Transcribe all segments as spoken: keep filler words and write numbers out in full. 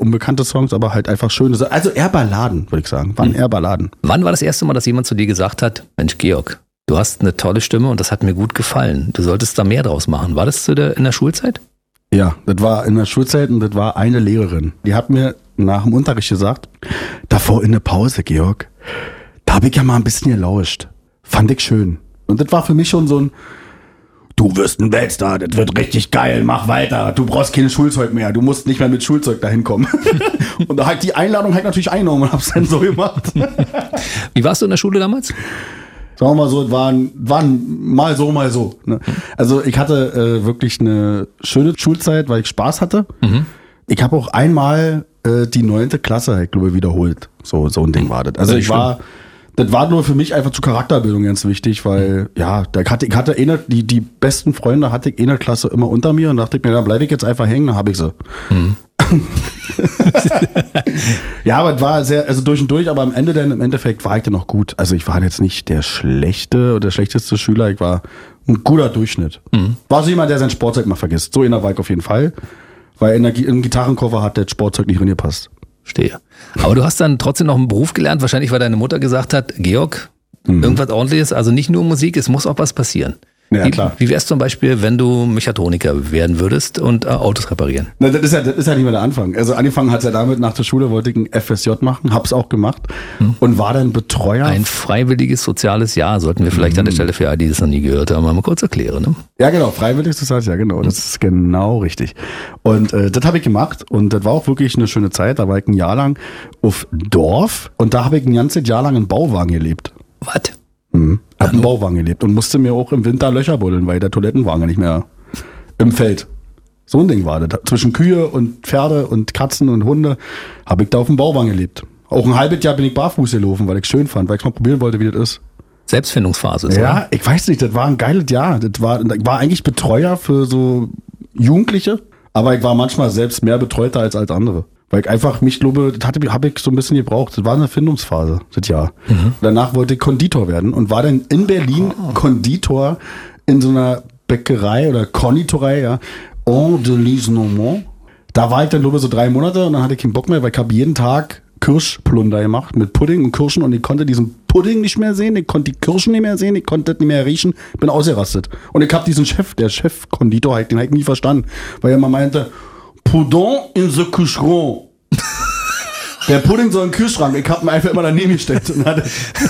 sehr unbekannte Songs, aber halt einfach schöne. Also eher Balladen, würde ich sagen. Waren eher Balladen. Wann war das erste Mal, dass jemand zu dir gesagt hat, Mensch Georg, du hast eine tolle Stimme und das hat mir gut gefallen. Du solltest da mehr draus machen. War das zu der, in der Schulzeit? Ja, das war in der Schulzeit und das war eine Lehrerin. Die hat mir nach dem Unterricht gesagt, davor in der Pause, Georg, da habe ich ja mal ein bisschen gelauscht. Fand ich schön. Und das war für mich schon so ein, du wirst ein Weltstar, das wird richtig geil, mach weiter. Du brauchst kein Schulzeug mehr, du musst nicht mehr mit Schulzeug dahin kommen. Und da halt die Einladung halt natürlich eingenommen und hab's dann so gemacht. Wie warst du in der Schule damals? Sagen wir mal so, es waren, waren mal so, mal so. Ne? Also ich hatte äh, wirklich eine schöne Schulzeit, weil ich Spaß hatte. Mhm. Ich habe auch einmal äh, die neunte Klasse, ich glaube, wiederholt. So, so ein Ding war das. Also ich war, das war nur für mich einfach zur Charakterbildung ganz wichtig, weil ja, da hatte, ich hatte eine, die, die besten Freunde hatte ich in der Klasse immer unter mir und dachte ich mir, dann bleibe ich jetzt einfach hängen, dann habe ich sie. Mhm. Ja, aber es war sehr, also durch und durch, aber am Ende dann, im Endeffekt war ich dann noch gut. Also ich war jetzt nicht der schlechte oder der schlechteste Schüler, ich war ein guter Durchschnitt. Mhm. War so jemand, der sein Sportzeug mal vergisst. So einer war ich auf jeden Fall, weil in der, im Gitarrenkoffer hat das Sportzeug nicht reingepasst. Stehe. Aber du hast dann trotzdem noch einen Beruf gelernt, wahrscheinlich weil deine Mutter gesagt hat, Georg, mhm. irgendwas Ordentliches, also nicht nur Musik, es muss auch was passieren. Ja, klar. Wie, wie wär's zum Beispiel, wenn du Mechatroniker werden würdest und äh, Autos reparieren? Na, das ist ja, das ist ja nicht mehr der Anfang. Also angefangen hat's ja damit, nach der Schule wollte ich ein F S J machen, hab's auch gemacht hm. und war dann Betreuer. Ein freiwilliges soziales Jahr, sollten wir vielleicht hm. an der Stelle für alle, die das noch nie gehört haben, mal kurz erklären. Ne? Ja genau, freiwilliges soziales Jahr, genau, das ist genau richtig. Und äh, das habe ich gemacht und das war auch wirklich eine schöne Zeit, da war ich ein Jahr lang auf Dorf und da habe ich ein ganzes Jahr lang in Bauwagen gelebt. Was? Mhm. Hab im Bauwagen gelebt und musste mir auch im Winter Löcher buddeln, weil der Toilettenwagen nicht mehr im Feld. So ein Ding war das. Zwischen Kühe und Pferde und Katzen und Hunde habe ich da auf dem Bauwagen gelebt. Auch ein halbes Jahr bin ich barfuß gelaufen, weil ich schön fand, weil ich mal probieren wollte, wie das ist. Selbstfindungsphase. So. Ja, ich weiß nicht, das war ein geiles Jahr. Das war, ich war eigentlich Betreuer für so Jugendliche, aber ich war manchmal selbst mehr Betreuter als als andere. Weil ich einfach mich glaube, das hatte, habe ich so ein bisschen gebraucht. Das war eine Findungsphase, das Jahr. Mhm. Danach wollte ich Konditor werden und war dann in Berlin oh. Konditor in so einer Bäckerei oder Konditorei, ja. En de Lisnomont. Da war ich dann glaube ich so drei Monate und dann hatte ich keinen Bock mehr, weil ich habe jeden Tag Kirschplunder gemacht mit Pudding und Kirschen und ich konnte diesen Pudding nicht mehr sehen, ich konnte die Kirschen nicht mehr sehen, ich konnte das nicht mehr riechen, bin ausgerastet. Und ich habe diesen Chef, der Chef-Konditor, den habe ich nie verstanden, weil er immer meinte, Pudding in the Kühlschrank. Der Pudding soll in den Kühlschrank. Ich hab ihn einfach immer daneben gestellt. Und hatte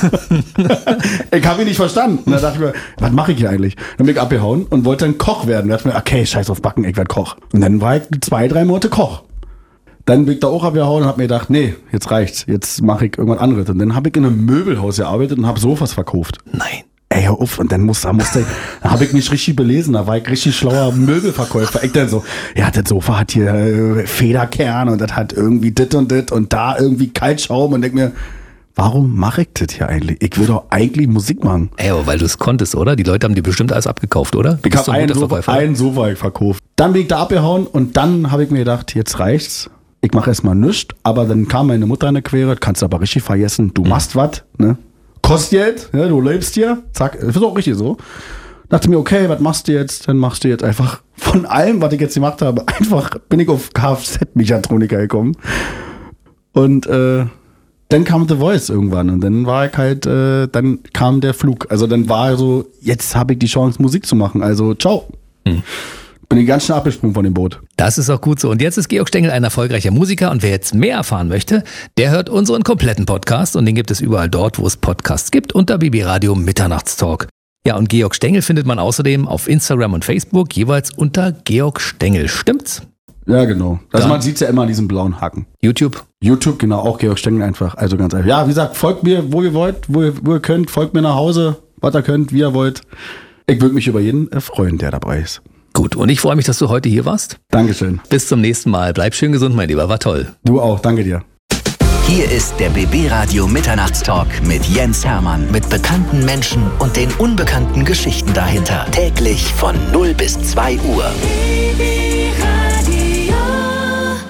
ich habe ihn nicht verstanden. Und dann dachte ich mir, was mache ich hier eigentlich? Dann bin ich abgehauen und wollte dann Koch werden. Da dachte ich mir, okay, scheiß auf Backen, ich werd Koch. Und dann war ich zwei, drei Monate Koch. Dann bin ich da auch abgehauen und hab mir gedacht, nee, jetzt reicht's. Jetzt mache ich irgendwas anderes. Und dann habe ich in einem Möbelhaus gearbeitet und habe Sofas verkauft. Nein. Ey, hör auf. Und dann musste, da musste, da habe ich mich richtig belesen. Da war ich richtig schlauer Möbelverkäufer. Ich dann so, ja, das Sofa hat hier äh, Federkern und das hat irgendwie dit und dit und da irgendwie Kaltschaum und denk mir, warum mache ich das hier eigentlich? Ich will doch eigentlich Musik machen. Ey, aber weil du es konntest, oder? Die Leute haben dir bestimmt alles abgekauft, oder? Du ich habe einen Sofa, einen Sofa verkauft. Dann bin ich da abgehauen und dann habe ich mir gedacht, jetzt reicht's. Ich mache erstmal nichts, aber dann kam meine Mutter in der Quere, kannst du aber richtig vergessen, du machst mhm. was, ne? Kostet Geld, ja, du lebst hier, zack, das ist auch richtig so. Dachte mir, okay, was machst du jetzt? Dann machst du jetzt einfach von allem, was ich jetzt gemacht habe, einfach bin ich auf Kfz-Mechatroniker gekommen. Und äh, dann kam The Voice irgendwann und dann war ich halt, äh, dann kam der Flug. Also dann war so, jetzt habe ich die Chance, Musik zu machen. Also ciao. Hm. Bin ich ganz schnell abgesprungen von dem Boot. Das ist auch gut so. Und jetzt ist Georg Stengel ein erfolgreicher Musiker und wer jetzt mehr erfahren möchte, der hört unseren kompletten Podcast und den gibt es überall dort, wo es Podcasts gibt, unter B B Radio Mitternachtstalk. Ja, und Georg Stengel findet man außerdem auf Instagram und Facebook jeweils unter Georg Stengel. Stimmt's? Ja, genau. Also man sieht's ja immer an diesem blauen Haken. YouTube? YouTube, genau, auch Georg Stengel einfach. Also ganz einfach. Ja, wie gesagt, folgt mir, wo ihr wollt, wo ihr, wo ihr könnt. Folgt mir nach Hause, was ihr könnt, wie ihr wollt. Ich würde mich über jeden freuen, der dabei ist. Gut, und ich freue mich, dass du heute hier warst. Dankeschön. Bis zum nächsten Mal. Bleib schön gesund, mein Lieber. War toll. Du auch. Danke dir. Hier ist der B B Radio Mitternachtstalk mit Jens Hermann. Mit bekannten Menschen und den unbekannten Geschichten dahinter. Täglich von null bis zwei Uhr.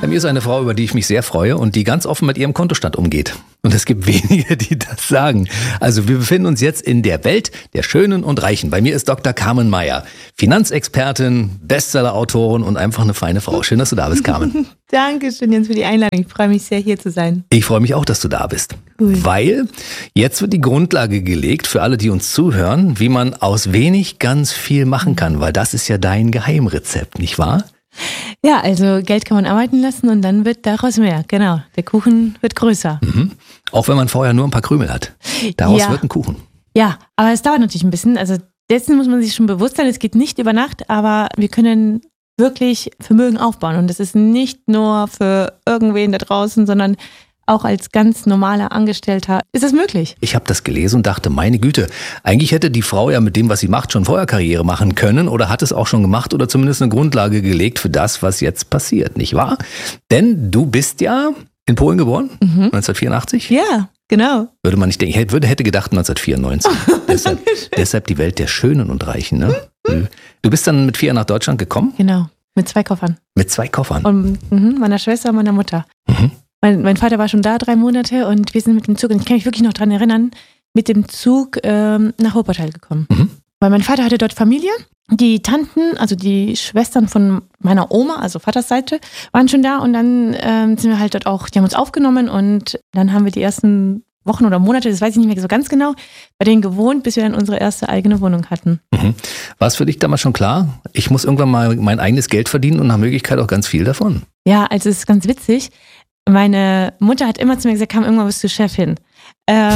Bei mir ist eine Frau, über die ich mich sehr freue und die ganz offen mit ihrem Kontostand umgeht. Und es gibt wenige, die das sagen. Also wir befinden uns jetzt in der Welt der Schönen und Reichen. Bei mir ist Doktor Carmen Meyer, Finanzexpertin, Bestsellerautorin und einfach eine feine Frau. Schön, dass du da bist, Carmen. Dankeschön, Jens, für die Einladung. Ich freue mich sehr, hier zu sein. Ich freue mich auch, dass du da bist. Cool. Weil jetzt wird die Grundlage gelegt für alle, die uns zuhören, wie man aus wenig ganz viel machen kann. Weil das ist ja dein Geheimrezept, nicht wahr? Ja, also Geld kann man arbeiten lassen und dann wird daraus mehr. Genau, der Kuchen wird größer. Mhm. Auch wenn man vorher nur ein paar Krümel hat. Daraus ja. wird ein Kuchen. Ja, aber es dauert natürlich ein bisschen. Also dessen muss man sich schon bewusst sein. Es geht nicht über Nacht, aber wir können wirklich Vermögen aufbauen. Und das ist nicht nur für irgendwen da draußen, sondern auch als ganz normaler Angestellter ist es möglich. Ich habe das gelesen und dachte, meine Güte, eigentlich hätte die Frau ja mit dem, was sie macht, schon vorher Karriere machen können oder hat es auch schon gemacht oder zumindest eine Grundlage gelegt für das, was jetzt passiert, nicht wahr? Denn du bist ja in Polen geboren, mhm. neunzehnhundertvierundachtzig? Ja, genau. Würde man nicht denken, ich hätte, hätte gedacht neunzehnhundertvierundneunzig. deshalb, deshalb die Welt der Schönen und Reichen. Ne? Mhm. Du bist dann mit vier nach Deutschland gekommen? Genau, mit zwei Koffern. Mit zwei Koffern? Und mh, meiner Schwester und meiner Mutter. Mhm. Mein, mein Vater war schon da drei Monate und wir sind mit dem Zug, und ich kann mich wirklich noch dran erinnern, mit dem Zug ähm, nach Wuppertal gekommen. Mhm. Weil mein Vater hatte dort Familie. Die Tanten, also die Schwestern von meiner Oma, also Vaters Seite, waren schon da und dann ähm, sind wir halt dort auch, die haben uns aufgenommen und dann haben wir die ersten Wochen oder Monate, das weiß ich nicht mehr so ganz genau, bei denen gewohnt, bis wir dann unsere erste eigene Wohnung hatten. Mhm. War es für dich damals schon klar, ich muss irgendwann mal mein eigenes Geld verdienen und nach Möglichkeit auch ganz viel davon? Ja, also es ist ganz witzig. Meine Mutter hat immer zu mir gesagt, komm, irgendwann bist du Chefin. Äh,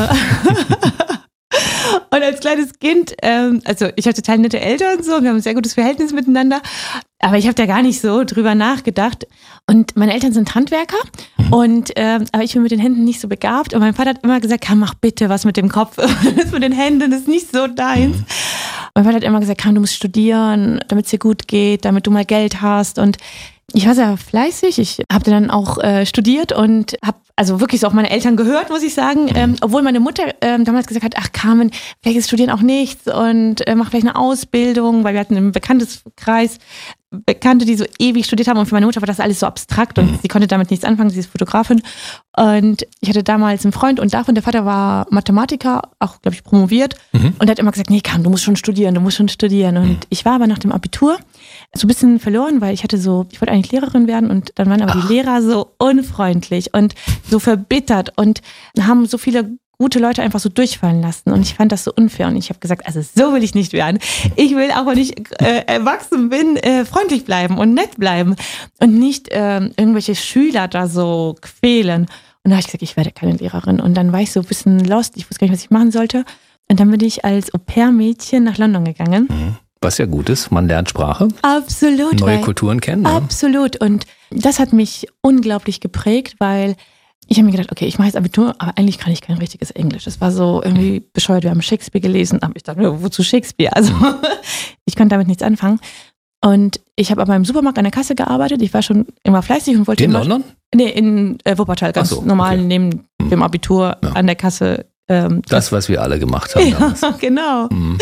und als kleines Kind, ähm, also ich habe total nette Eltern und so, wir haben ein sehr gutes Verhältnis miteinander, aber ich habe da gar nicht so drüber nachgedacht. Und meine Eltern sind Handwerker, mhm. und ähm, aber ich bin mit den Händen nicht so begabt. Und mein Vater hat immer gesagt, komm, mach bitte was mit dem Kopf, das mit den Händen ist nicht so deins. Mhm. Mein Vater hat immer gesagt, komm, du musst studieren, damit es dir gut geht, damit du mal Geld hast. Und ich war sehr fleißig, ich habe dann auch äh, studiert und habe also wirklich so auf meine Eltern gehört, muss ich sagen. Ähm, obwohl meine Mutter ähm, damals gesagt hat, ach Carmen, vielleicht ist Studieren auch nichts und äh, mach vielleicht eine Ausbildung, weil wir hatten im Bekannteskreis Bekannte, die so ewig studiert haben und für meine Mutter war das alles so abstrakt und sie konnte damit nichts anfangen, sie ist Fotografin. Und ich hatte damals einen Freund und davon, der Vater war Mathematiker, auch glaube ich promoviert, mhm. und hat immer gesagt, nee Carmen, du musst schon studieren, du musst schon studieren. Und mhm. ich war aber nach dem Abitur so ein bisschen verloren, weil ich hatte so, ich wollte eigentlich Lehrerin werden und dann waren aber Ach. die Lehrer so unfreundlich und so verbittert und haben so viele gute Leute einfach so durchfallen lassen und ich fand das so unfair und ich habe gesagt, also so will ich nicht werden. Ich will auch, wenn ich äh, erwachsen bin, äh, freundlich bleiben und nett bleiben und nicht äh, irgendwelche Schüler da so quälen. Und da habe ich gesagt, ich werde keine Lehrerin. Und dann war ich so ein bisschen lost, ich wusste gar nicht, was ich machen sollte. Und dann bin ich als Au-pair-Mädchen nach London gegangen. Was ja gut ist, man lernt Sprache. Absolut. Neue Kulturen kennen. Absolut. Und das hat mich unglaublich geprägt, weil ich habe mir gedacht, okay, ich mache jetzt Abitur, aber eigentlich kann ich kein richtiges Englisch. Das war so irgendwie bescheuert. Wir haben Shakespeare gelesen, aber ich dachte, wozu Shakespeare? Also ich konnte damit nichts anfangen. Und ich habe aber im Supermarkt an der Kasse gearbeitet. Ich war schon immer fleißig und wollte in immer... London? Nee, in äh, Wuppertal, ganz so, normal, okay. Neben mhm. dem Abitur ja. an der Kasse. Ähm, das, was wir alle gemacht haben damals. Ja, genau. Mhm.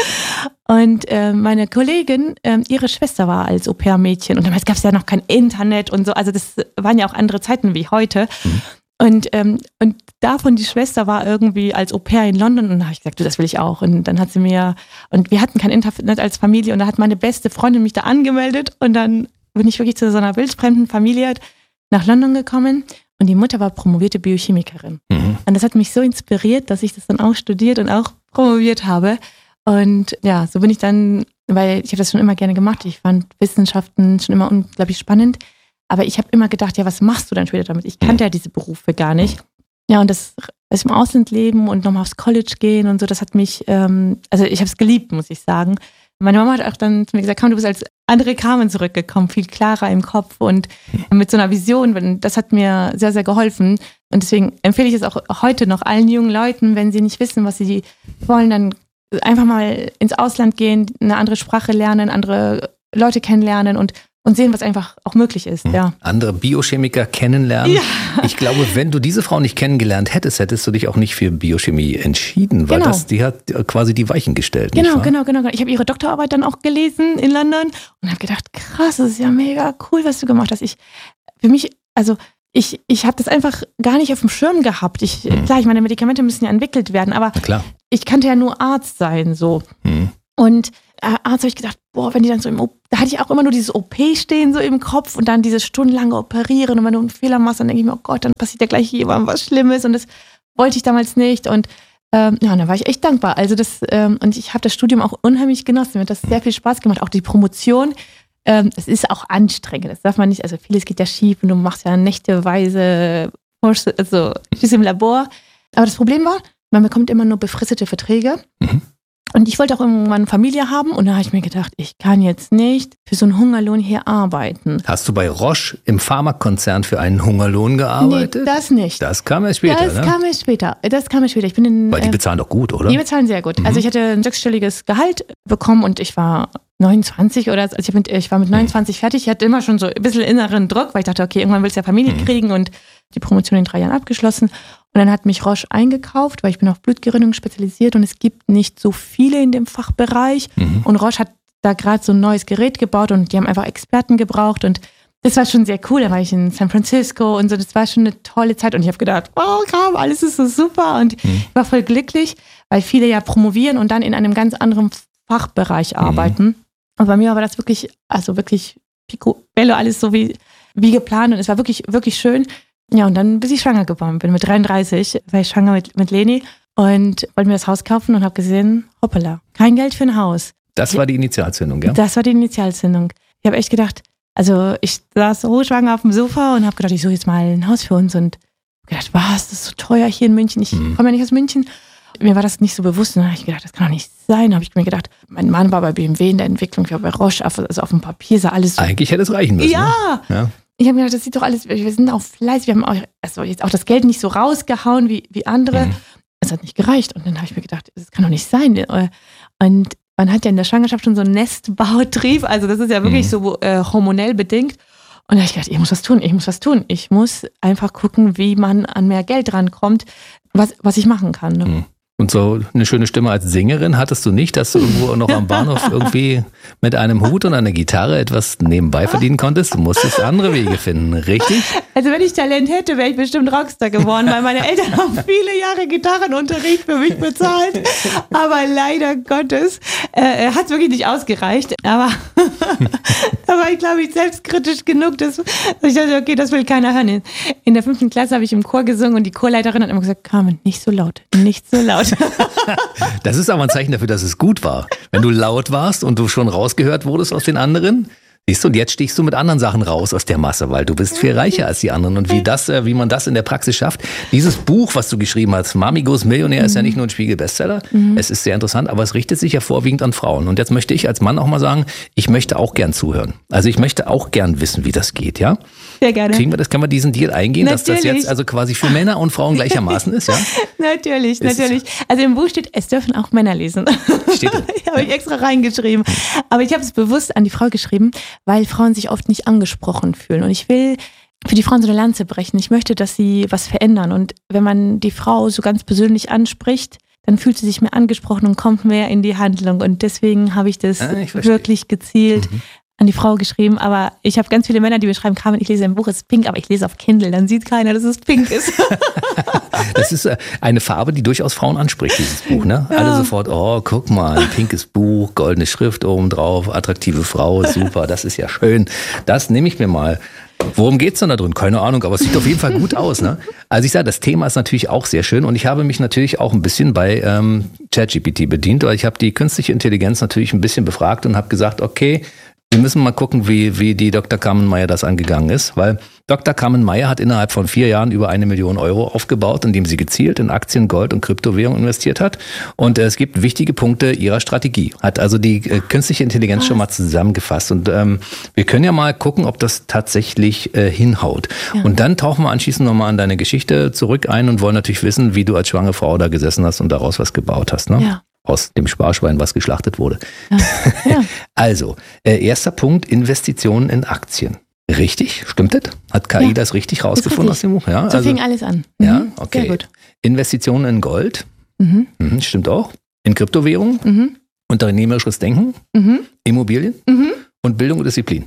Und äh, meine Kollegin, äh, ihre Schwester war als Au-pair-Mädchen. Und damals gab es ja noch kein Internet und so. Also das waren ja auch andere Zeiten wie heute. Mhm. Und, ähm, und davon die Schwester war irgendwie als Au-pair in London und da habe ich gesagt, du, das will ich auch. Und dann hat sie mir, und wir hatten kein Internet als Familie und da hat meine beste Freundin mich da angemeldet und dann bin ich wirklich zu so einer wildfremden Familie nach London gekommen und die Mutter war promovierte Biochemikerin. Mhm. Und das hat mich so inspiriert, dass ich das dann auch studiert und auch promoviert habe. Und ja, so bin ich dann, weil ich habe das schon immer gerne gemacht. Ich fand Wissenschaften schon immer unglaublich spannend. Aber ich habe immer gedacht, ja, was machst du dann später damit? Ich kannte ja diese Berufe gar nicht. Ja, und das, das im Ausland leben und nochmal aufs College gehen und so, das hat mich, ähm, also ich habe es geliebt, muss ich sagen. Meine Mama hat auch dann zu mir gesagt, komm, du bist als andere Carmen zurückgekommen, viel klarer im Kopf und mit so einer Vision. Das hat mir sehr, sehr geholfen. Und deswegen empfehle ich es auch heute noch allen jungen Leuten, wenn sie nicht wissen, was sie wollen, dann einfach mal ins Ausland gehen, eine andere Sprache lernen, andere Leute kennenlernen und Und sehen, was einfach auch möglich ist, ja. Andere Biochemiker kennenlernen. Ja. Ich glaube, wenn du diese Frau nicht kennengelernt hättest, hättest du dich auch nicht für Biochemie entschieden, weil genau. das, die hat quasi die Weichen gestellt. Genau, genau, genau. Ich habe ihre Doktorarbeit dann auch gelesen in London und habe gedacht, krass, das ist ja mega cool, was du gemacht hast. Ich, für mich also ich, ich habe das einfach gar nicht auf dem Schirm gehabt. Ich, hm. Klar, ich meine, Medikamente müssen ja entwickelt werden, aber klar. ich kannte ja nur Arzt sein, so. Hm. Und äh, Arzt habe ich gedacht, boah, wenn die dann so im, o- da hatte ich auch immer nur dieses O P stehen so im Kopf und dann dieses stundenlange Operieren und wenn du einen Fehler machst, dann denke ich mir, oh Gott, dann passiert ja gleich jemandem was Schlimmes und das wollte ich damals nicht und ähm, ja, und da war ich echt dankbar. Also das, ähm, und ich habe das Studium auch unheimlich genossen, mir hat das sehr viel Spaß gemacht, auch die Promotion. Ähm, es ist auch anstrengend, das darf man nicht, also vieles geht ja schief und du machst ja nächteweise Kurse, also im Labor. Aber das Problem war, man bekommt immer nur befristete Verträge. Mhm. Und ich wollte auch irgendwann eine Familie haben und da habe ich mir gedacht, ich kann jetzt nicht für so einen Hungerlohn hier arbeiten. Hast du bei Roche im Pharmakonzern für einen Hungerlohn gearbeitet? Nee, das nicht. Das kam erst später, das ne? kam erst später. Das kam erst später. Ich bin in, Weil die äh, bezahlen doch gut, oder? Die bezahlen sehr gut. Mhm. Also ich hatte ein sechsstelliges Gehalt bekommen und ich war neunundzwanzig oder also ich, hab mit, ich war mit neunundzwanzig fertig. Ich hatte immer schon so ein bisschen inneren Druck, weil ich dachte, okay, irgendwann willst du ja Familie Mhm. kriegen und die Promotion in drei Jahren abgeschlossen. Und dann hat mich Roche eingekauft, weil ich bin auf Blutgerinnung spezialisiert und es gibt nicht so viele in dem Fachbereich. Mhm. Und Roche hat da gerade so ein neues Gerät gebaut und die haben einfach Experten gebraucht und das war schon sehr cool. Da war ich in San Francisco und so, das war schon eine tolle Zeit und ich habe gedacht, wow, komm, alles ist so super und Mhm. ich war voll glücklich, weil viele ja promovieren und dann in einem ganz anderen Fachbereich arbeiten. Mhm. Und bei mir war das wirklich, also wirklich picobello, alles so wie, wie geplant und es war wirklich, wirklich schön. Ja, und dann bis ich schwanger geworden bin, mit dreiunddreißig war ich schwanger mit, mit Leni und wollte mir das Haus kaufen und habe gesehen, hoppala, kein Geld für ein Haus. Das war die Initialzündung, ja? Das war die Initialzündung. Ich habe echt gedacht, also ich saß so schwanger auf dem Sofa und habe gedacht, ich suche jetzt mal ein Haus für uns und gedacht, was, das ist so teuer hier in München, ich Mhm. komme ja nicht aus München. Mir war das nicht so bewusst und dann habe ich gedacht, das kann doch nicht sein. Da habe ich mir gedacht, mein Mann war bei B M W in der Entwicklung, ich war bei Roche, also auf dem Papier sah alles so. Eigentlich hätte es reichen müssen. Ja! Ne? Ja. Ich habe mir gedacht, das sieht doch alles, wir sind auch fleißig, wir haben auch, also jetzt auch das Geld nicht so rausgehauen wie, wie andere. Mhm. Es hat nicht gereicht. Und dann habe ich mir gedacht, das kann doch nicht sein. Und man hat ja in der Schwangerschaft schon so einen Nestbautrieb, also das ist ja wirklich mhm. so äh, hormonell bedingt. Und da habe ich gedacht, ich muss was tun, ich muss was tun. Ich muss einfach gucken, wie man an mehr Geld rankommt, was, was ich machen kann. Ne? Mhm. Und so eine schöne Stimme als Sängerin hattest du nicht, dass du irgendwo noch am Bahnhof irgendwie mit einem Hut und einer Gitarre etwas nebenbei verdienen konntest? Du musstest andere Wege finden, richtig? Also wenn ich Talent hätte, wäre ich bestimmt Rockstar geworden, weil meine Eltern haben viele Jahre Gitarrenunterricht für mich bezahlt. Aber leider Gottes äh, hat es wirklich nicht ausgereicht. Aber da war ich, glaube ich, selbstkritisch genug, dass, dass ich dachte, okay, das will keiner hören. In der fünften Klasse habe ich im Chor gesungen und die Chorleiterin hat immer gesagt, Carmen, nicht so laut, nicht so laut. Das ist aber ein Zeichen dafür, dass es gut war. Wenn du laut warst und du schon rausgehört wurdest aus den anderen, siehst du, und jetzt stichst du mit anderen Sachen raus aus der Masse, weil du bist viel reicher als die anderen. Und wie das, wie man das in der Praxis schafft. Dieses Buch, was du geschrieben hast, Mami Goes Millionär, mhm. ist ja nicht nur ein Spiegel-Bestseller. Mhm. Es ist sehr interessant, aber es richtet sich ja vorwiegend an Frauen. Und jetzt möchte ich als Mann auch mal sagen, ich möchte auch gern zuhören. Also ich möchte auch gern wissen, wie das geht, ja? Sehr gerne. Kriegen wir das, können wir diesen Deal eingehen, Natürlich. dass das jetzt also quasi für Männer und Frauen gleichermaßen ist, ja? Natürlich, ist natürlich. Also im Buch steht, es dürfen auch Männer lesen. Steht drin. Habe ich extra reingeschrieben. Aber ich habe es bewusst an die Frau geschrieben, weil Frauen sich oft nicht angesprochen fühlen. Und ich will für die Frauen so eine Lanze brechen. Ich möchte, dass sie was verändern. Und wenn man die Frau so ganz persönlich anspricht, dann fühlt sie sich mehr angesprochen und kommt mehr in die Handlung. Und deswegen habe ich das ah, ich wirklich gezielt mhm. an die Frau geschrieben. Aber ich habe ganz viele Männer, die mir schreiben, Carmen, ich lese ein Buch, es ist pink, aber ich lese auf Kindle. Dann sieht keiner, dass es pink ist. Das ist eine Farbe, die durchaus Frauen anspricht, dieses Buch. Ne? Ja. Alle sofort, oh, guck mal, ein pinkes Buch, goldene Schrift oben drauf, attraktive Frau, super, das ist ja schön. Das nehme ich mir mal. Worum geht's denn da drin? Keine Ahnung, aber es sieht auf jeden Fall gut aus. Ne? Also ich sage, das Thema ist natürlich auch sehr schön und ich habe mich natürlich auch ein bisschen bei ähm, ChatGPT bedient, weil ich habe die künstliche Intelligenz natürlich ein bisschen befragt und habe gesagt, okay, wir müssen mal gucken, wie, wie die Doktor Carmen Meyer das angegangen ist, weil Doktor Carmen Meyer hat innerhalb von vier Jahren über eine Million Euro aufgebaut, indem sie gezielt in Aktien, Gold und Kryptowährungen investiert hat. Und äh, es gibt wichtige Punkte ihrer Strategie. Hat also die äh, künstliche Intelligenz schon mal zusammengefasst. Und ähm, wir können ja mal gucken, ob das tatsächlich äh, hinhaut. Ja. Und dann tauchen wir anschließend nochmal an deine Geschichte zurück ein und wollen natürlich wissen, wie du als schwangere Frau da gesessen hast und daraus was gebaut hast. Ne? Ja. Aus dem Sparschwein, was geschlachtet wurde. Ja. Ja. Also, äh, erster Punkt, Investitionen in Aktien. Richtig? Stimmt das? Hat K I ja. das richtig rausgefunden aus dem Buch? Ja, so also, fing alles an. Mhm. Ja, okay. Sehr gut. Investitionen in Gold. Mhm. Mhm, stimmt auch. In Kryptowährungen. Mhm. Unternehmerisches Denken. Mhm. Immobilien. Mhm. Und Bildung und Disziplin.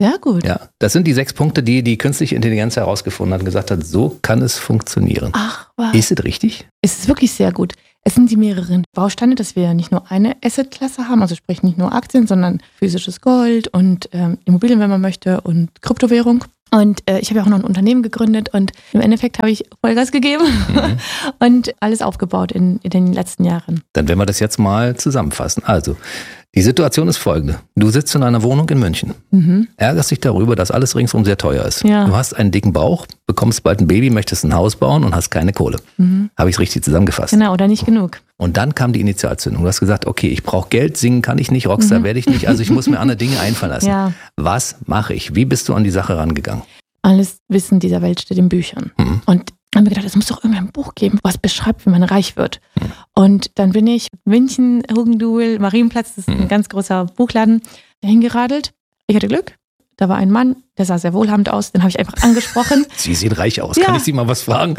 Sehr gut. Ja, das sind die sechs Punkte, die die künstliche Intelligenz herausgefunden hat und gesagt hat, so kann es funktionieren. Ach, was? Ist es richtig? Es ist wirklich sehr gut. Es sind die mehreren Bausteine, dass wir nicht nur eine Assetklasse haben, also sprich nicht nur Aktien, sondern physisches Gold und ähm, Immobilien, wenn man möchte, und Kryptowährung. Und äh, ich habe ja auch noch ein Unternehmen gegründet und im Endeffekt habe ich Vollgas gegeben mhm. und alles aufgebaut in, in den letzten Jahren. Dann werden wir das jetzt mal zusammenfassen. Also, die Situation ist folgende. Du sitzt in einer Wohnung in München, mhm. ärgerst dich darüber, dass alles ringsum sehr teuer ist. Ja. Du hast einen dicken Bauch, bekommst bald ein Baby, möchtest ein Haus bauen und hast keine Kohle. Mhm. Habe ich es richtig zusammengefasst? Genau, oder nicht genug. Und dann kam die Initialzündung. Du hast gesagt, okay, ich brauche Geld, singen kann ich nicht, Rockstar mhm. werde ich nicht, also ich muss mir andere Dinge einfallen lassen. Ja. Was mache ich? Wie bist du an die Sache rangegangen? Alles Wissen dieser Welt steht in Büchern. Mhm. Und haben wir gedacht, es muss doch irgendein Buch geben, was beschreibt, wie man reich wird. Mhm. Und dann bin ich München, Hugenduel, Marienplatz, das ist ein mhm. ganz großer Buchladen, hingeradelt. Ich hatte Glück. Da war ein Mann, der sah sehr wohlhabend aus, den habe ich einfach angesprochen. Sie sehen reich aus, ja. Kann ich Sie mal was fragen?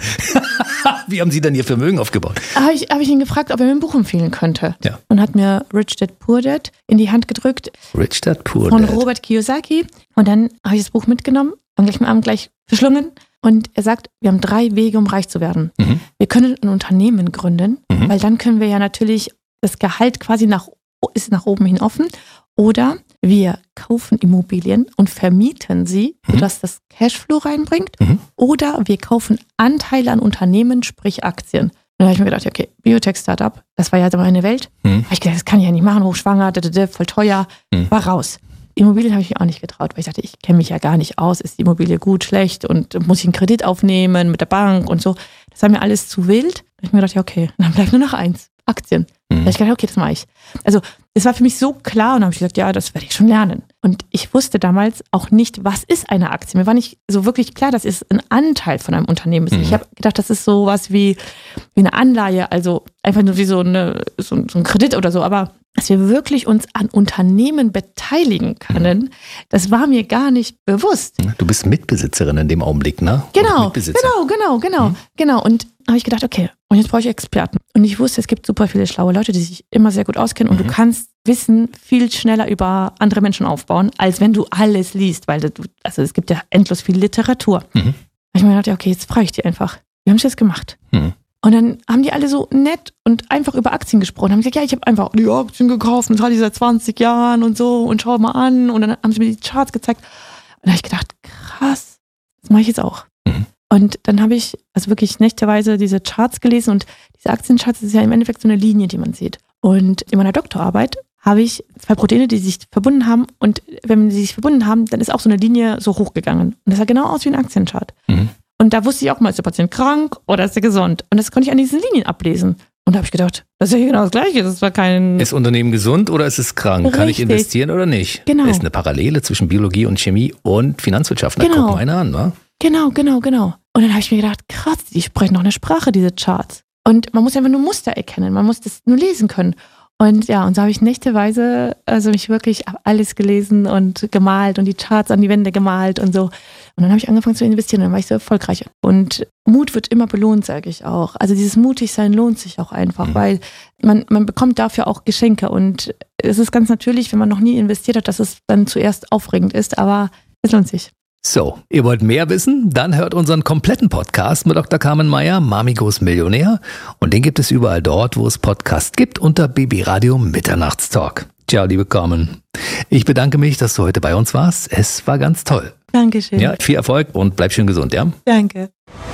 Wie haben Sie denn Ihr Vermögen aufgebaut? Habe ich, hab ich ihn gefragt, ob er mir ein Buch empfehlen könnte. Ja. Und hat mir Rich Dad Poor Dad in die Hand gedrückt. Rich Dad Poor Von Dad. Robert Kiyosaki. Und dann habe ich das Buch mitgenommen, am gleichen Abend gleich verschlungen. Und er sagt, wir haben drei Wege, um reich zu werden. Mhm. Wir können ein Unternehmen gründen, mhm. weil dann können wir ja natürlich, das Gehalt quasi nach, ist nach oben hin offen. Oder wir kaufen Immobilien und vermieten sie, mhm. sodass das Cashflow reinbringt. Mhm. Oder wir kaufen Anteile an Unternehmen, sprich Aktien. Und dann habe ich mir gedacht, okay, Biotech-Startup, das war ja meine Welt. Mhm. Habe ich gedacht, das kann ich ja nicht machen, hochschwanger, voll teuer, mhm. war raus. Immobilien habe ich mich auch nicht getraut, weil ich dachte, ich kenne mich ja gar nicht aus. Ist die Immobilie gut, schlecht und muss ich einen Kredit aufnehmen mit der Bank und so. Das war mir alles zu wild. Da habe ich mir gedacht, ja okay, dann bleibt nur noch eins, Aktien. Mhm. Da habe ich gedacht, okay, das mache ich. Also es war für mich so klar und dann habe ich gesagt, ja, das werde ich schon lernen. Und ich wusste damals auch nicht, was ist eine Aktie. Mir war nicht so wirklich klar, dass es ein Anteil von einem Unternehmen ist. Mhm. Ich habe gedacht, das ist sowas wie, wie eine Anleihe, also einfach nur wie so, eine, so, so ein Kredit oder so. Aber dass wir wirklich uns an Unternehmen beteiligen können, das war mir gar nicht bewusst. Du bist Mitbesitzerin in dem Augenblick, ne? Genau, genau, genau, genau, mhm. genau. Und habe ich gedacht, okay, und jetzt brauche ich Experten. Und ich wusste, es gibt super viele schlaue Leute, die sich immer sehr gut auskennen und mhm. du kannst Wissen viel schneller über andere Menschen aufbauen, als wenn du alles liest, weil du, also es gibt ja endlos viel Literatur. Mhm. Und ich mir gedacht, okay, jetzt frage ich die einfach. Wie haben sie das gemacht? Mhm. Und dann haben die alle so nett und einfach über Aktien gesprochen. Haben gesagt, ja, ich habe einfach die Aktien gekauft und das hatte ich seit zwanzig Jahren und so und schau mal an. Und dann haben sie mir die Charts gezeigt. Und da habe ich gedacht, krass, das mache ich jetzt auch. Mhm. Und dann habe ich also wirklich nächteweise diese Charts gelesen und diese Aktiencharts, das ist ja im Endeffekt so eine Linie, die man sieht. Und in meiner Doktorarbeit habe ich zwei Proteine, die sich verbunden haben und wenn sie sich verbunden haben, dann ist auch so eine Linie so hochgegangen. Und das sah genau aus wie ein Aktienchart. Mhm. Und da wusste ich auch mal, ist der Patient krank oder ist er gesund? Und das konnte ich an diesen Linien ablesen. Und da habe ich gedacht, das ist ja genau das Gleiche. Das war kein. Ist Unternehmen gesund oder ist es krank? Richtig. Kann ich investieren oder nicht? Genau. Ist eine Parallele zwischen Biologie und Chemie und Finanzwirtschaft. Na, genau. Guck mal einer an, wa? Genau, genau, genau. Und dann habe ich mir gedacht, krass, die sprechen noch eine Sprache, diese Charts. Und man muss einfach nur Muster erkennen. Man muss das nur lesen können. Und ja, und so habe ich nächteweise also mich wirklich alles gelesen und gemalt und die Charts an die Wände gemalt und so. Und dann habe ich angefangen zu investieren und dann war ich so erfolgreich. Und Mut wird immer belohnt, sage ich auch. Also dieses Mutigsein lohnt sich auch einfach, mhm. weil man, man bekommt dafür auch Geschenke. Und es ist ganz natürlich, wenn man noch nie investiert hat, dass es dann zuerst aufregend ist, aber es lohnt sich. So, ihr wollt mehr wissen? Dann hört unseren kompletten Podcast mit Doktor Carmen Meyer, Mami Goes Millionär. Und den gibt es überall dort, wo es Podcasts gibt, unter B B Radio Mitternachtstalk. Ciao, liebe Carmen. Ich bedanke mich, dass du heute bei uns warst. Es war ganz toll. Dankeschön. Ja, viel Erfolg und bleib schön gesund, ja? Danke.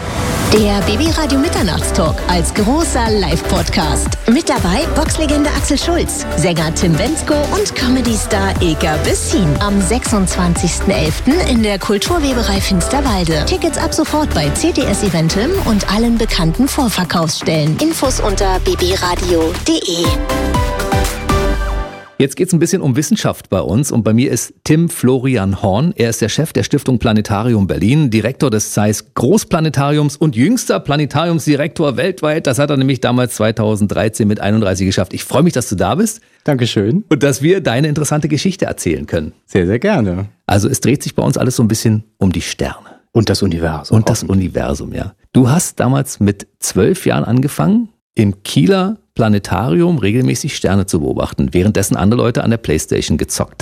Der B B Radio Mitternachtstalk als großer Live-Podcast. Mit dabei Boxlegende Axel Schulz, Sänger Tim Bendzko und Comedy-Star Ilka Bessin. Am sechsundzwanzigsten elften in der Kulturweberei Finsterwalde. Tickets ab sofort bei C T S Eventim und allen bekannten Vorverkaufsstellen. Infos unter b b radio punkt d e. Jetzt geht es ein bisschen um Wissenschaft bei uns und bei mir ist Tim Florian Horn. Er ist der Chef der Stiftung Planetarium Berlin, Direktor des Zeiss Großplanetariums und jüngster Planetariumsdirektor weltweit. Das hat er nämlich damals zweitausenddreizehn mit einunddreißig geschafft. Ich freue mich, dass du da bist. Dankeschön. Und dass wir deine interessante Geschichte erzählen können. Sehr, sehr gerne. Also es dreht sich bei uns alles so ein bisschen um die Sterne. Und das Universum. Und das Universum, ja. Du hast damals mit zwölf Jahren angefangen, im Kieler Planetarium regelmäßig Sterne zu beobachten, währenddessen andere Leute an der Playstation gezockt haben.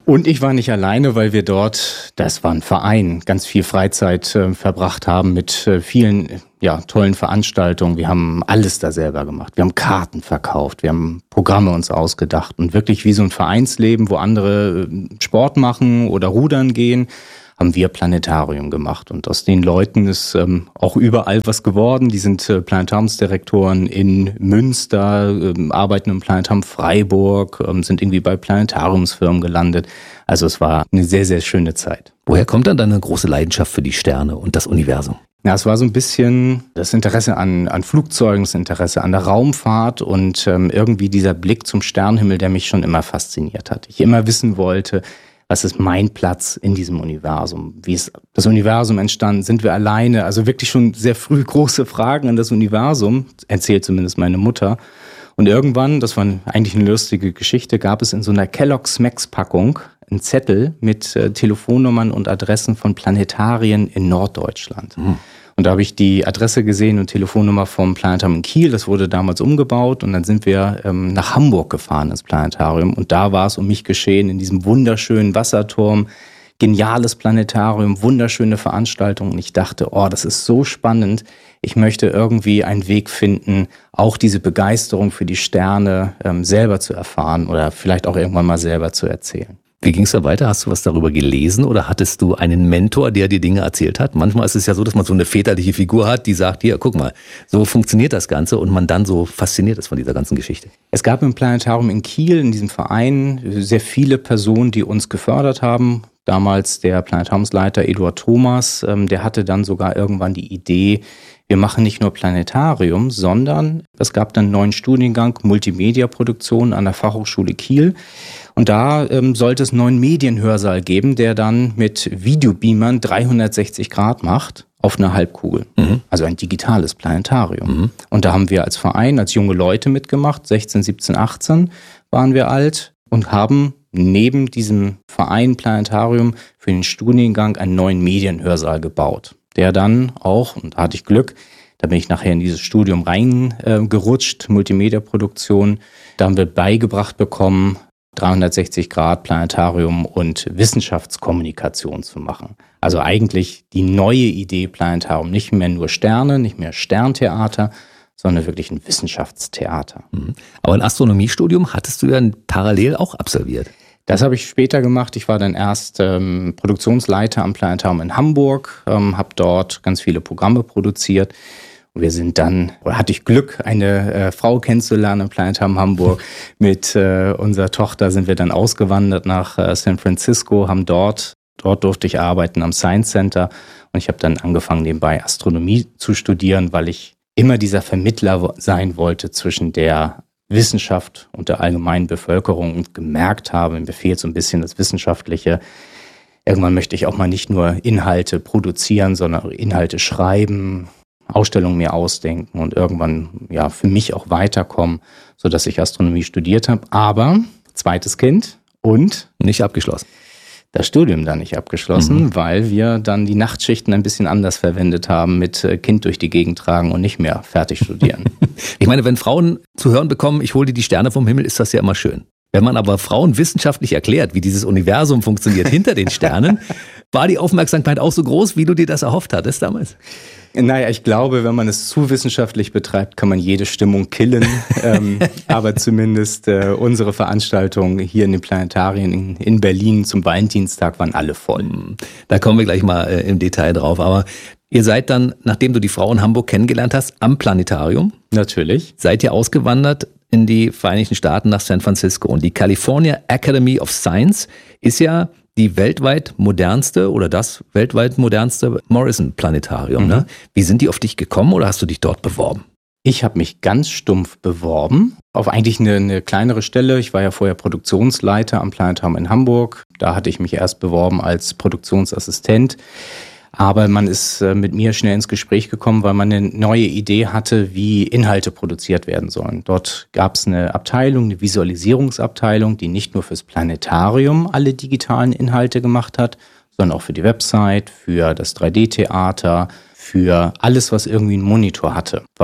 Und ich war nicht alleine, weil wir dort, das war ein Verein, ganz viel Freizeit äh, verbracht haben mit äh, vielen ja, tollen Veranstaltungen. Wir haben alles da selber gemacht. Wir haben Karten verkauft, wir haben Programme uns ausgedacht und wirklich wie so ein Vereinsleben, wo andere äh, Sport machen oder rudern gehen, haben wir Planetarium gemacht. Und aus den Leuten ist ähm, auch überall was geworden. Die sind äh, Planetariumsdirektoren in Münster, ähm, arbeiten im Planetarium Freiburg, ähm, sind irgendwie bei Planetariumsfirmen gelandet. Also es war eine sehr, sehr schöne Zeit. Woher kommt dann deine große Leidenschaft für die Sterne und das Universum? Ja, es war so ein bisschen das Interesse an, an Flugzeugen, das Interesse an der Raumfahrt und ähm, irgendwie dieser Blick zum Sternenhimmel, der mich schon immer fasziniert hat. Ich immer wissen wollte, was ist mein Platz in diesem Universum? Wie ist das Universum entstanden? Sind wir alleine? Also wirklich schon sehr früh große Fragen an das Universum, erzählt zumindest meine Mutter. Und irgendwann, das war eigentlich eine lustige Geschichte, gab es in so einer Kellogg's Max Packung einen Zettel mit äh, Telefonnummern und Adressen von Planetarien in Norddeutschland. Mhm. Und da habe ich die Adresse gesehen und Telefonnummer vom Planetarium in Kiel. Das wurde damals umgebaut und dann sind wir ähm, nach Hamburg gefahren ins Planetarium. Und da war es um mich geschehen in diesem wunderschönen Wasserturm. Geniales Planetarium, wunderschöne Veranstaltung. Und ich dachte, oh, das ist so spannend. Ich möchte irgendwie einen Weg finden, auch diese Begeisterung für die Sterne ähm, selber zu erfahren oder vielleicht auch irgendwann mal selber zu erzählen. Wie ging es da weiter? Hast du was darüber gelesen oder hattest du einen Mentor, der dir Dinge erzählt hat? Manchmal ist es ja so, dass man so eine väterliche Figur hat, die sagt, hier, guck mal, so funktioniert das Ganze und man dann so fasziniert ist von dieser ganzen Geschichte. Es gab im Planetarium in Kiel, in diesem Verein, sehr viele Personen, die uns gefördert haben. Damals der Planetariumsleiter Eduard Thomas, ähm, der hatte dann sogar irgendwann die Idee, wir machen nicht nur Planetarium, sondern es gab dann einen neuen Studiengang Multimedia-Produktion an der Fachhochschule Kiel. Und da ähm, sollte es einen neuen Medienhörsaal geben, der dann mit Videobeamern dreihundertsechzig Grad macht auf einer Halbkugel. Mhm. Also ein digitales Planetarium. Mhm. Und da haben wir als Verein, als junge Leute mitgemacht, sechzehn, siebzehn, achtzehn waren wir alt und haben neben diesem Verein Planetarium für den Studiengang einen neuen Medienhörsaal gebaut, der dann auch, und da hatte ich Glück, da bin ich nachher in dieses Studium reingerutscht, äh, Multimedia-Produktion, da haben wir beigebracht bekommen, dreihundertsechzig Grad Planetarium und Wissenschaftskommunikation zu machen. Also eigentlich die neue Idee Planetarium, nicht mehr nur Sterne, nicht mehr Sterntheater, sondern wirklich ein Wissenschaftstheater. Aber ein Astronomiestudium hattest du ja parallel auch absolviert. Das habe ich später gemacht. Ich war dann erst ähm, Produktionsleiter am Planetarium in Hamburg, ähm, habe dort ganz viele Programme produziert. Und wir sind dann, oder hatte ich Glück, eine äh, Frau kennenzulernen im Planetarium Hamburg. Mit äh, unserer Tochter sind wir dann ausgewandert nach äh, San Francisco, haben dort, dort durfte ich arbeiten am Science Center. Und ich habe dann angefangen, nebenbei Astronomie zu studieren, weil ich immer dieser Vermittler sein wollte zwischen der Wissenschaft und der allgemeinen Bevölkerung und gemerkt habe, mir fehlt so ein bisschen das Wissenschaftliche. Irgendwann möchte ich auch mal nicht nur Inhalte produzieren, sondern Inhalte schreiben, Ausstellungen mir ausdenken und irgendwann ja für mich auch weiterkommen, sodass ich Astronomie studiert habe. Aber zweites Kind und nicht abgeschlossen. Das Studium dann nicht abgeschlossen, mhm. weil wir dann die Nachtschichten ein bisschen anders verwendet haben mit Kind durch die Gegend tragen und nicht mehr fertig studieren. Ich meine, wenn Frauen zu hören bekommen, ich hole dir die Sterne vom Himmel, ist das ja immer schön. Wenn man aber Frauen wissenschaftlich erklärt, wie dieses Universum funktioniert hinter den Sternen, war die Aufmerksamkeit auch so groß, wie du dir das erhofft hattest damals? Naja, ich glaube, wenn man es zu wissenschaftlich betreibt, kann man jede Stimmung killen. ähm, aber zumindest äh, unsere Veranstaltungen hier in den Planetarien in, in Berlin zum Valentinstag waren alle voll. Da kommen wir gleich mal äh, im Detail drauf. Aber ihr seid dann, nachdem du die Frau in Hamburg kennengelernt hast, am Planetarium. Natürlich. Seid ihr ausgewandert in die Vereinigten Staaten nach San Francisco. Und die California Academy of Science ist ja die weltweit modernste oder das weltweit modernste Morrison-Planetarium. Mhm. Ne? Wie sind die auf dich gekommen oder hast du dich dort beworben? Ich habe mich ganz stumpf beworben auf eigentlich eine, eine kleinere Stelle. Ich war ja vorher Produktionsleiter am Planetarium in Hamburg. Da hatte ich mich erst beworben als Produktionsassistent. Aber man ist mit mir schnell ins Gespräch gekommen, weil man eine neue Idee hatte, wie Inhalte produziert werden sollen. Dort gab es eine Abteilung, eine Visualisierungsabteilung, die nicht nur fürs Planetarium alle digitalen Inhalte gemacht hat, sondern auch für die Website, für das drei D Theater, für alles, was irgendwie einen Monitor hatte. War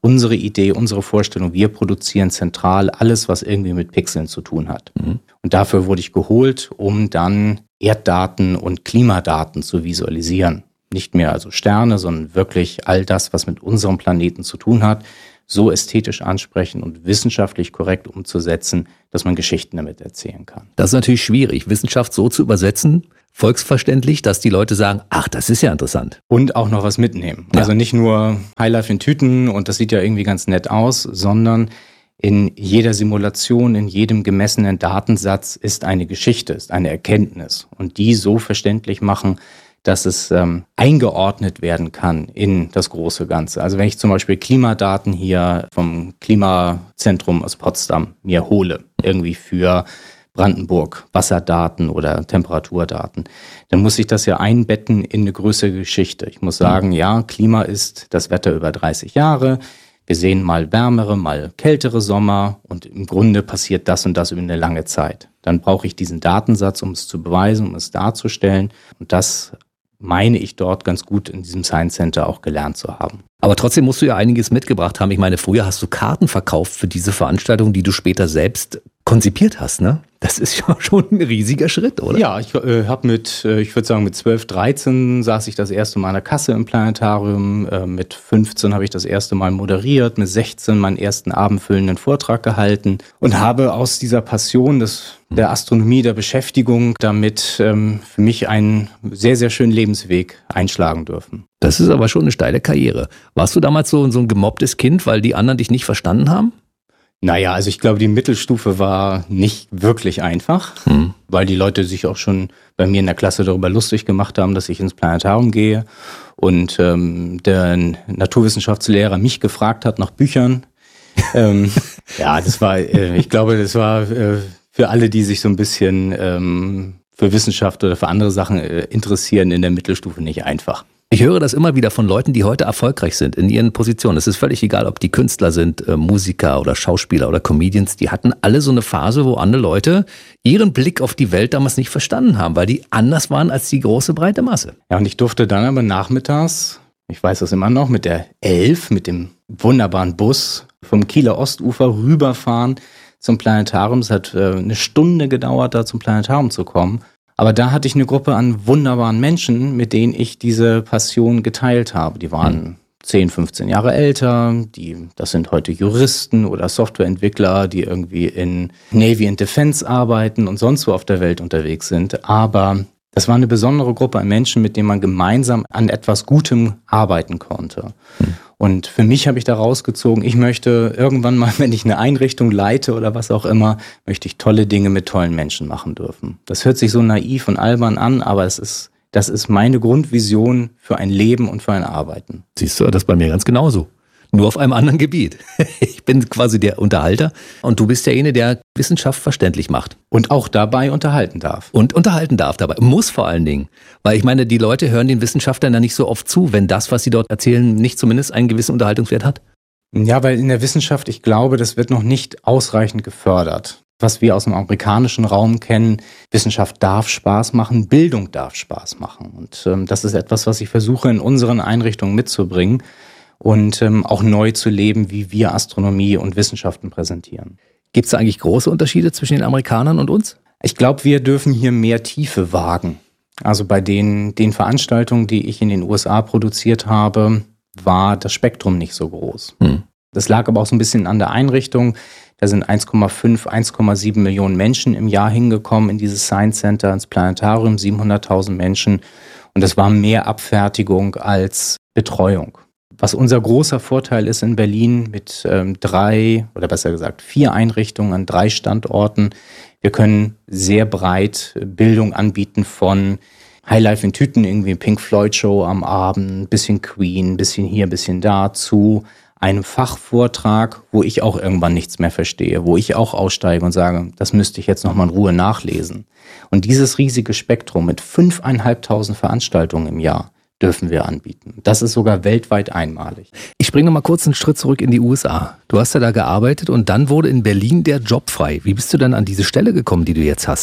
unsere Idee, unsere Vorstellung. Wir produzieren zentral alles, was irgendwie mit Pixeln zu tun hat. Mhm. Und dafür wurde ich geholt, um dann Erddaten und Klimadaten zu visualisieren. Nicht mehr also Sterne, sondern wirklich all das, was mit unserem Planeten zu tun hat, so ästhetisch ansprechen und wissenschaftlich korrekt umzusetzen, dass man Geschichten damit erzählen kann. Das ist natürlich schwierig, Wissenschaft so zu übersetzen, volksverständlich, dass die Leute sagen, ach, das ist ja interessant. Und auch noch was mitnehmen. Ja. Also nicht nur Highlife in Tüten und das sieht ja irgendwie ganz nett aus, sondern in jeder Simulation, in jedem gemessenen Datensatz ist eine Geschichte, ist eine Erkenntnis. Und die so verständlich machen, dass es ähm, eingeordnet werden kann in das große Ganze. Also wenn ich zum Beispiel Klimadaten hier vom Klimazentrum aus Potsdam mir hole, irgendwie für Brandenburg, Wasserdaten oder Temperaturdaten, dann muss ich das ja einbetten in eine größere Geschichte. Ich muss sagen, ja, Klima ist das Wetter über dreißig Jahre. Wir sehen mal wärmere, mal kältere Sommer und im Grunde passiert das und das über eine lange Zeit. Dann brauche ich diesen Datensatz, um es zu beweisen, um es darzustellen. Und das meine ich dort ganz gut in diesem Science Center auch gelernt zu haben. Aber trotzdem musst du ja einiges mitgebracht haben. Ich meine, früher hast du Karten verkauft für diese Veranstaltung, die du später selbst konzipiert hast, ne? Das ist ja schon ein riesiger Schritt, oder? Ja, ich äh, habe mit, äh, ich würde sagen mit zwölf, dreizehn saß ich das erste Mal an der Kasse im Planetarium. Äh, mit fünfzehn habe ich das erste Mal moderiert, mit sechzehn meinen ersten abendfüllenden Vortrag gehalten und habe aus dieser Passion des, der Astronomie, der Beschäftigung damit ähm, für mich einen sehr, sehr schönen Lebensweg einschlagen dürfen. Das ist aber schon eine steile Karriere. Warst du damals so, so ein gemobbtes Kind, weil die anderen dich nicht verstanden haben? Naja, also ich glaube, die Mittelstufe war nicht wirklich einfach, hm. weil die Leute sich auch schon bei mir in der Klasse darüber lustig gemacht haben, dass ich ins Planetarium gehe und ähm, der Naturwissenschaftslehrer mich gefragt hat nach Büchern. ähm, ja, das war, äh, ich glaube, das war äh, für alle, die sich so ein bisschen ähm, für Wissenschaft oder für andere Sachen äh, interessieren, in der Mittelstufe nicht einfach. Ich höre das immer wieder von Leuten, die heute erfolgreich sind in ihren Positionen. Es ist völlig egal, ob die Künstler sind, äh, Musiker oder Schauspieler oder Comedians. Die hatten alle so eine Phase, wo andere Leute ihren Blick auf die Welt damals nicht verstanden haben, weil die anders waren als die große, breite Masse. Ja, und ich durfte dann aber nachmittags, ich weiß das immer noch, mit der elf, mit dem wunderbaren Bus vom Kieler Ostufer rüberfahren zum Planetarium. Es hat äh, eine Stunde gedauert, da zum Planetarium zu kommen. Aber da hatte ich eine Gruppe an wunderbaren Menschen, mit denen ich diese Passion geteilt habe. Die waren zehn, fünfzehn Jahre älter, die, das sind heute Juristen oder Softwareentwickler, die irgendwie in Navy and Defense arbeiten und sonst wo auf der Welt unterwegs sind. Aber das war eine besondere Gruppe an Menschen, mit denen man gemeinsam an etwas Gutem arbeiten konnte. Hm. Und für mich habe ich da rausgezogen, ich möchte irgendwann mal, wenn ich eine Einrichtung leite oder was auch immer, möchte ich tolle Dinge mit tollen Menschen machen dürfen. Das hört sich so naiv und albern an, aber es ist, das ist meine Grundvision für ein Leben und für ein Arbeiten. Siehst du, das ist bei mir ganz genauso. Nur auf einem anderen Gebiet. Ich bin quasi der Unterhalter und du bist derjenige, der Wissenschaft verständlich macht. Und auch dabei unterhalten darf. Und unterhalten darf dabei. Muss vor allen Dingen. Weil ich meine, die Leute hören den Wissenschaftlern da nicht so oft zu, wenn das, was sie dort erzählen, nicht zumindest einen gewissen Unterhaltungswert hat. Ja, weil in der Wissenschaft, ich glaube, das wird noch nicht ausreichend gefördert. Was wir aus dem amerikanischen Raum kennen, Wissenschaft darf Spaß machen, Bildung darf Spaß machen. Und ähm, das ist etwas, was ich versuche in unseren Einrichtungen mitzubringen. Und ähm, auch neu zu leben, wie wir Astronomie und Wissenschaften präsentieren. Gibt es da eigentlich große Unterschiede zwischen den Amerikanern und uns? Ich glaube, wir dürfen hier mehr Tiefe wagen. Also bei den, den Veranstaltungen, die ich in den U S A produziert habe, war das Spektrum nicht so groß. Hm. Das lag aber auch so ein bisschen an der Einrichtung. Da sind eins Komma fünf, eins Komma sieben Millionen Menschen im Jahr hingekommen in dieses Science Center, ins Planetarium, siebenhunderttausend Menschen. Und das war mehr Abfertigung als Betreuung. Was unser großer Vorteil ist in Berlin mit ähm, drei oder besser gesagt vier Einrichtungen an drei Standorten. Wir können sehr breit Bildung anbieten von Highlife in Tüten, irgendwie Pink Floyd Show am Abend, bisschen Queen, bisschen hier, bisschen da, zu einem Fachvortrag, wo ich auch irgendwann nichts mehr verstehe, wo ich auch aussteige und sage, das müsste ich jetzt nochmal in Ruhe nachlesen. Und dieses riesige Spektrum mit fünfeinhalbtausend Veranstaltungen im Jahr dürfen wir anbieten. Das ist sogar weltweit einmalig. Ich springe noch mal kurz einen Schritt zurück in die U S A. Du hast ja da gearbeitet und dann wurde in Berlin der Job frei. Wie bist du dann an diese Stelle gekommen, die du jetzt hast?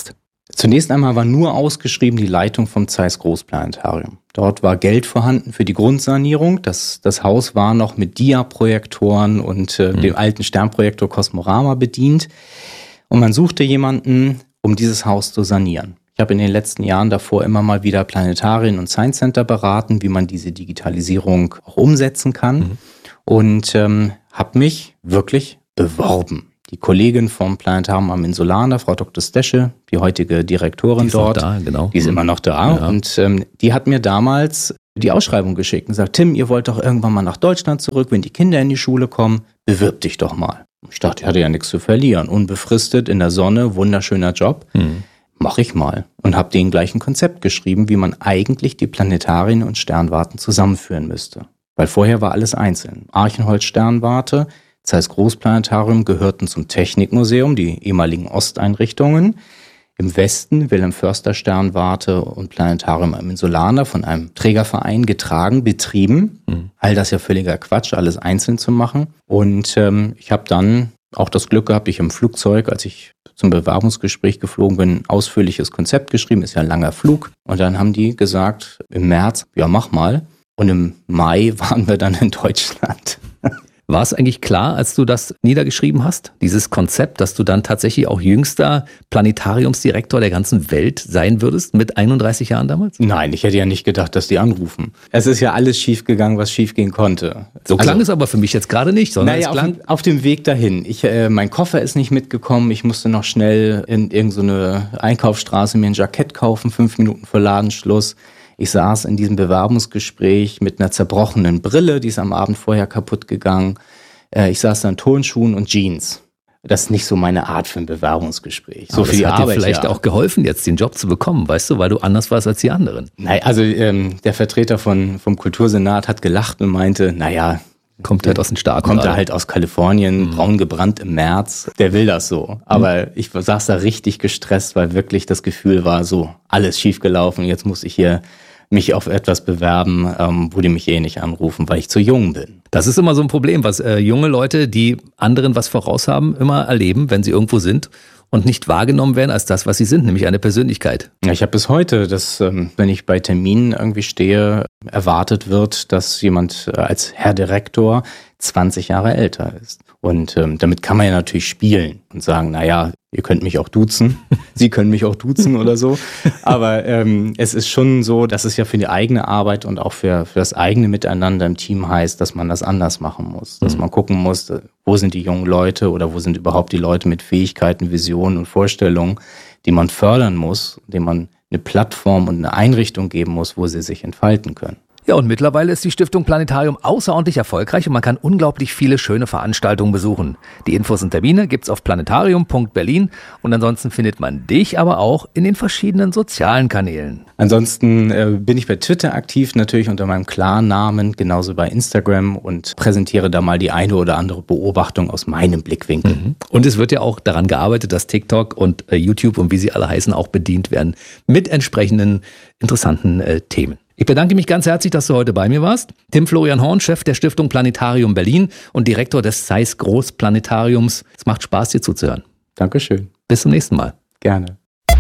Zunächst einmal war nur ausgeschrieben die Leitung vom Zeiss Großplanetarium. Dort war Geld vorhanden für die Grundsanierung. Das, das Haus war noch mit Dia-Projektoren und äh, mhm. dem alten Sternprojektor Cosmorama bedient. Und man suchte jemanden, um dieses Haus zu sanieren. Ich habe in den letzten Jahren davor immer mal wieder Planetarien und Science Center beraten, wie man diese Digitalisierung auch umsetzen kann. Mhm. Und ähm, habe mich wirklich beworben. Die Kollegin vom Planetarium am Insulaner, Frau Doktor Stesche, die heutige Direktorin die dort, da, genau. die ist immer noch da. Ja. Und ähm, die hat mir damals die Ausschreibung geschickt und gesagt, Tim, ihr wollt doch irgendwann mal nach Deutschland zurück, wenn die Kinder in die Schule kommen, bewirb dich doch mal. Ich dachte, ich hatte ja nichts zu verlieren. Unbefristet, in der Sonne, wunderschöner Job. Mhm. Mach ich mal. Und habe denen gleich ein Konzept geschrieben, wie man eigentlich die Planetarien und Sternwarten zusammenführen müsste. Weil vorher war alles einzeln. Archenholz Sternwarte, Zeiss Großplanetarium gehörten zum Technikmuseum, die ehemaligen Osteinrichtungen. Im Westen Wilhelm Förster Sternwarte und Planetarium am Insulaner von einem Trägerverein getragen, betrieben. Mhm. All das ja völliger Quatsch, alles einzeln zu machen. Und ähm, ich habe dann auch das Glück gehabt, ich im Flugzeug, als ich zum Bewerbungsgespräch geflogen bin, ein ausführliches Konzept geschrieben, ist ja ein langer Flug. Und dann haben die gesagt, im März, ja mach mal. Und im Mai waren wir dann in Deutschland. War es eigentlich klar, als du das niedergeschrieben hast, dieses Konzept, dass du dann tatsächlich auch jüngster Planetariumsdirektor der ganzen Welt sein würdest mit einunddreißig Jahren damals? Nein, ich hätte ja nicht gedacht, dass die anrufen. Es ist ja alles schiefgegangen, was schiefgehen konnte. So klang also, es aber für mich jetzt gerade nicht, sondern naja, es klang... Auf, auf dem Weg dahin. Ich, äh, mein Koffer ist nicht mitgekommen, ich musste noch schnell in irgendeine so Einkaufsstraße mir ein Jackett kaufen, fünf Minuten vor Ladenschluss. Ich saß in diesem Bewerbungsgespräch mit einer zerbrochenen Brille, die ist am Abend vorher kaputt gegangen. Ich saß da in Turnschuhen und Jeans. Das ist nicht so meine Art für ein Bewerbungsgespräch. So Aber viel das hat Arbeit, dir vielleicht ja. auch geholfen, jetzt den Job zu bekommen, weißt du, weil du anders warst als die anderen. Nein, also ähm, der Vertreter von, vom Kultursenat hat gelacht und meinte, naja, kommt halt aus den Staaten. Kommt er halt aus Kalifornien, mhm. braun gebrannt im März. Der will das so. Aber mhm. ich saß da richtig gestresst, weil wirklich das Gefühl war, so alles schiefgelaufen. Jetzt muss ich hier mich auf etwas bewerben, ähm, wo die mich eh nicht anrufen, weil ich zu jung bin. Das ist immer so ein Problem, was äh, junge Leute, die anderen was voraus haben, immer erleben, wenn sie irgendwo sind und nicht wahrgenommen werden als das, was sie sind, nämlich eine Persönlichkeit. Ja, ich habe bis heute, dass ähm, wenn ich bei Terminen irgendwie stehe, erwartet wird, dass jemand äh, als Herr Direktor zwanzig Jahre älter ist. Und ähm, damit kann man ja natürlich spielen und sagen, naja, ihr könnt mich auch duzen, Sie können mich auch duzen oder so. Aber ähm, es ist schon so, dass es ja für die eigene Arbeit und auch für, für das eigene Miteinander im Team heißt, dass man das anders machen muss. Dass man gucken muss, wo sind die jungen Leute oder wo sind überhaupt die Leute mit Fähigkeiten, Visionen und Vorstellungen, die man fördern muss, denen man eine Plattform und eine Einrichtung geben muss, wo sie sich entfalten können. Ja, und mittlerweile ist die Stiftung Planetarium außerordentlich erfolgreich und man kann unglaublich viele schöne Veranstaltungen besuchen. Die Infos und Termine gibt's auf planetarium punkt berlin und ansonsten findet man dich aber auch in den verschiedenen sozialen Kanälen. Ansonsten äh, bin ich bei Twitter aktiv, natürlich unter meinem Klarnamen, genauso bei Instagram und präsentiere da mal die eine oder andere Beobachtung aus meinem Blickwinkel. Mhm. Und es wird ja auch daran gearbeitet, dass TikTok und äh, YouTube und wie sie alle heißen auch bedient werden mit entsprechenden interessanten äh, Themen. Ich bedanke mich ganz herzlich, dass du heute bei mir warst. Tim Florian Horn, Chef der Stiftung Planetarium Berlin und Direktor des Zeiss Großplanetariums. Es macht Spaß, dir zuzuhören. Dankeschön. Bis zum nächsten Mal. Gerne.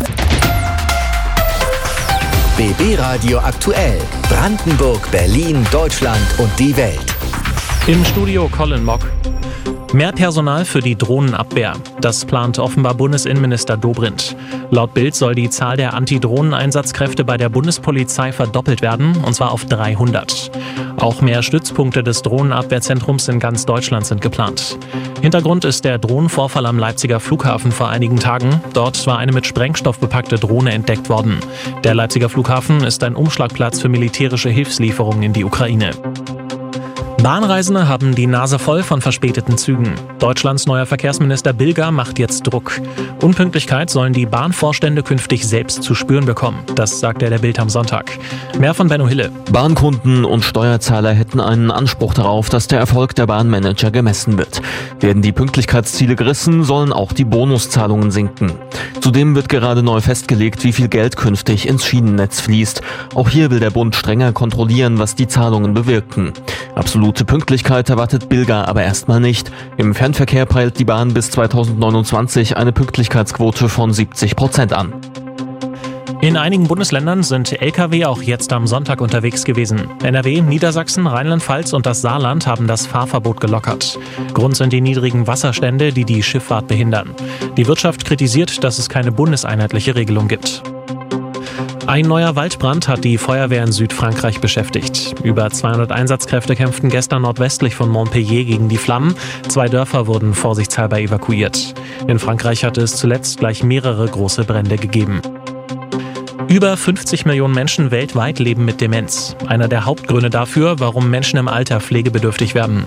B B Radio aktuell. Brandenburg, Berlin, Deutschland und die Welt. Im Studio Colin Mock. Mehr Personal für die Drohnenabwehr. Das plant offenbar Bundesinnenminister Dobrindt. Laut Bild soll die Zahl der Antidrohneneinsatzkräfte bei der Bundespolizei verdoppelt werden, und zwar auf dreihundert. Auch mehr Stützpunkte des Drohnenabwehrzentrums in ganz Deutschland sind geplant. Hintergrund ist der Drohnenvorfall am Leipziger Flughafen vor einigen Tagen. Dort war eine mit Sprengstoff bepackte Drohne entdeckt worden. Der Leipziger Flughafen ist ein Umschlagplatz für militärische Hilfslieferungen in die Ukraine. Bahnreisende haben die Nase voll von verspäteten Zügen. Deutschlands neuer Verkehrsminister Bilger macht jetzt Druck. Unpünktlichkeit sollen die Bahnvorstände künftig selbst zu spüren bekommen. Das sagt er der Bild am Sonntag. Mehr von Benno Hille. Bahnkunden und Steuerzahler hätten einen Anspruch darauf, dass der Erfolg der Bahnmanager gemessen wird. Werden die Pünktlichkeitsziele gerissen, sollen auch die Bonuszahlungen sinken. Zudem wird gerade neu festgelegt, wie viel Geld künftig ins Schienennetz fließt. Auch hier will der Bund strenger kontrollieren, was die Zahlungen bewirken. Absolute Pünktlichkeit erwartet Bilger aber erstmal nicht. Im Fernverkehr peilt die Bahn bis zweitausendneunundzwanzig eine Pünktlichkeitsquote von siebzig Prozent an. In einigen Bundesländern sind L K W auch jetzt am Sonntag unterwegs gewesen. N R W, Niedersachsen, Rheinland-Pfalz und das Saarland haben das Fahrverbot gelockert. Grund sind die niedrigen Wasserstände, die die Schifffahrt behindern. Die Wirtschaft kritisiert, dass es keine bundeseinheitliche Regelung gibt. Ein neuer Waldbrand hat die Feuerwehr in Südfrankreich beschäftigt. Über zweihundert Einsatzkräfte kämpften gestern nordwestlich von Montpellier gegen die Flammen. Zwei Dörfer wurden vorsichtshalber evakuiert. In Frankreich hatte es zuletzt gleich mehrere große Brände gegeben. Über fünfzig Millionen Menschen weltweit leben mit Demenz. Einer der Hauptgründe dafür, warum Menschen im Alter pflegebedürftig werden.